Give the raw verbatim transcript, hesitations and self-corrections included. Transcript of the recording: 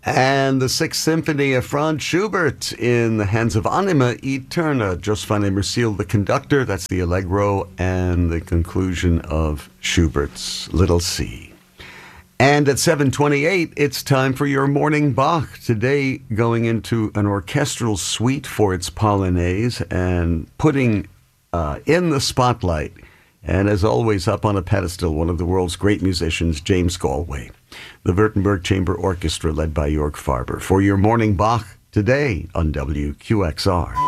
And the Sixth Symphony of Franz Schubert in the hands of Anima Eterna. Just finally Merciel, the conductor. That's the Allegro and the conclusion of Schubert's Little C. And at seven twenty-eight, it's time for your morning Bach. Today, going into an orchestral suite for its Polonaise and putting uh, in the spotlight, and as always, up on a pedestal, one of the world's great musicians, James Galway. The Württemberg Chamber Orchestra led by Jörg Farber. For your morning Bach today on W Q X R.